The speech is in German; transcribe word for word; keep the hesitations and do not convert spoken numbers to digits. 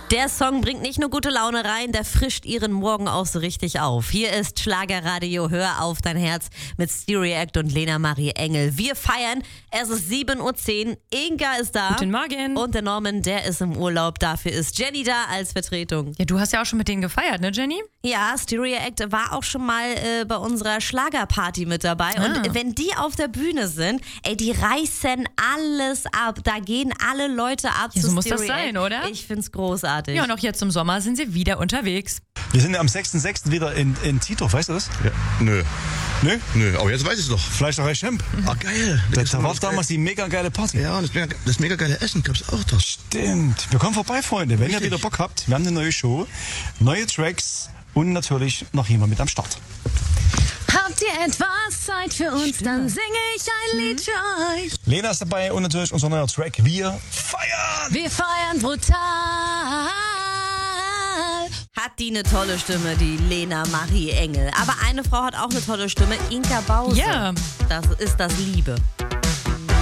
Der Song bringt nicht nur gute Laune rein, der frischt ihren Morgen auch so richtig auf. Hier ist Schlagerradio, hör auf dein Herz mit Stereo Act und Lena Marie Engel. Wir feiern, es ist sieben Uhr zehn, Inga ist da. Guten Morgen. Und der Norman, der ist im Urlaub, dafür ist Jenny da als Vertretung. Ja, du hast ja auch schon mit denen gefeiert, ne Jenny? Ja, Stereo Act war auch schon mal äh, bei unserer Schlagerparty mit dabei. Ah. Und wenn die auf der Bühne sind, ey, die reißen alles ab. Da gehen alle Leute ab Ja, zu so muss Stereo das sein, Act. oder? Ich find's großartig. Ja, und auch jetzt im Sommer sind sie wieder unterwegs. Wir sind am sechsten sechsten wieder in, in Tito, weißt du das? Ja, nö. Nö? Nö, aber jetzt weiß ich es doch. Fleischerei Schemp. Ah, geil. Da, da war damals die mega geile Party. Ja, und das mega, das mega geile Essen gab's auch da. Stimmt. Wir kommen vorbei, Freunde. Wenn ihr Richtig. wieder Bock habt, wir haben eine neue Show, neue Tracks und natürlich noch jemand mit am Start. Habt ihr etwas Zeit für uns, dann singe ich ein Lied für euch. Lena ist dabei und natürlich unser neuer Track. Wir feiern! Wir feiern brutal. Hat die eine tolle Stimme, die Lena Marie Engel. Aber eine Frau hat auch eine tolle Stimme, Inka Bause. Ja. Das ist das Liebe.